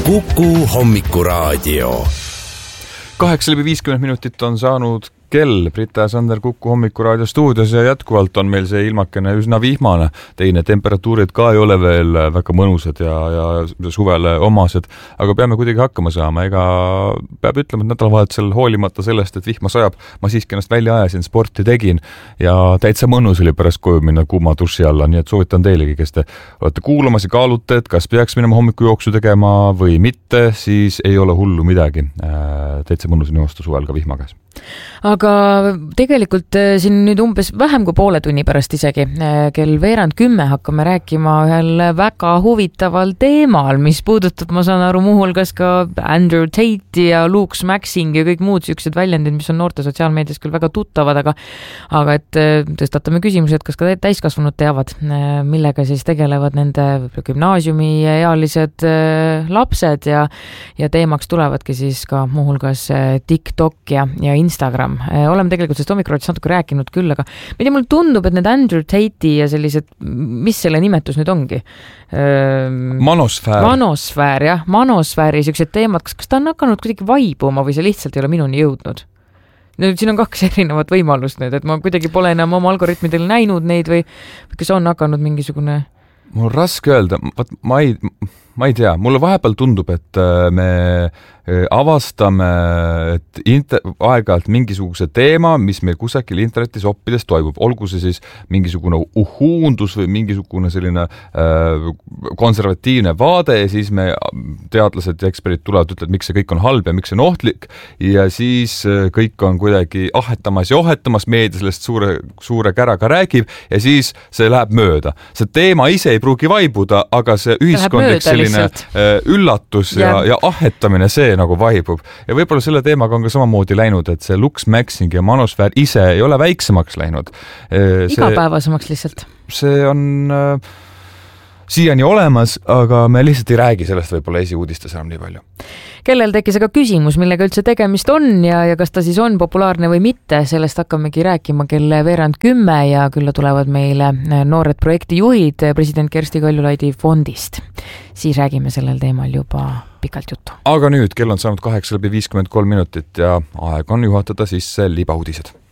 Kuku hommikuraadio. 8:50 minutit on saanud kell. Brita ja Sander Kuku hommikuraadio stuudios ja jätkuvalt on meil see ilmakene üsna vihmane. Teine temperatuurid ka ei ole veel väga mõnusad ja suvele omased, aga peame kuidagi hakkama saama. Ega peab ütlema, et nädalavahetusel hoolimata sellest, et vihma sajab, ma siiski ennast välja ajasin, sporti tegin ja täitsa mõnus oli pärast koju minna kuuma duši alla, nii et soovitan teilegi, kes te olete kuulamas ja kaalute, et kas peaks minema hommikujooksu tegema või mitte, siis ei ole hullu midagi. Täitsa mõnus on joosta suvel ka vihma käes. Aga tegelikult siin nüüd umbes vähem kui poole tunni pärast isegi kell 9:10 hakkame rääkima ühel väga huvitaval teemal, mis puudutab, ma saan aru, muuhulgas ka Andrew Tate'i ja Luke Maxing ja kõik muud sellised väljendid, mis on noorte sotsiaalmeedias küll väga tuttavad, aga et tõstatame küsimuse, et kas ka täiskasvanud teavad, millega siis tegelevad nende gümnaasiumiealised lapsed ja teemaks tulevadki siis ka muuhulgas TikTok ja Instagram. Oleme tegelikult sellest hommikuraadios natuke rääkinud küll, aga mulle tundub, et need Andrew Tate'i ja sellised, mis selle nimetus nüüd ongi? Manosfäär, jah. Manosfääri sellised teemad, kas ta on hakanud kuidagi vaibuma või see lihtsalt ei ole minuni jõudnud? Nüüd siin on kaks erinevat võimalust nüüd, et ma kuidagi pole enam oma algoritmidel näinud neid või kas on hakanud mingisugune... Mul on raske öelda, ma ei tea, mulle vahepeal tundub, et me avastame, et aeg-ajalt mingisuguse teema, mis meil kusagil internetis oppides toimub, olgu see siis mingisugune uhuundus või mingisugune selline konservatiivne vaade ja siis me teadlased ja eksperdid tulevad, ütlevad, miks see kõik on halb ja miks see on ohtlik ja siis kõik on kuidagi ahetamas ja ohetamas, meedia sellest suure käraga räägib ja siis see läheb mööda. See teema ise ei pruugi vaibuda, aga see ühiskondlik selline üllatus ja ahetamine, see nagu vaibub. Ja võib-olla selle teemaga on ka samamoodi läinud, et see Luke Maxing ja Manosfäär ise ei ole väiksemaks läinud. Igapäevasemaks lihtsalt. See on siiani olemas, aga me lihtsalt ei räägi sellest võib-olla esiuudistes enam nii palju. Kellel tekkis aga küsimus, millega üldse tegemist on ja kas ta siis on populaarne või mitte, sellest hakkamegi rääkima kell 9:10 ja külla tulevad meile noored projektijuhid president Kersti Kaljulaidi fondist. Siis räägime sellel teemal juba pikalt juttu. Aga nüüd kell on saanud 8:53 minutit ja aeg on juhatada sisse libauudised.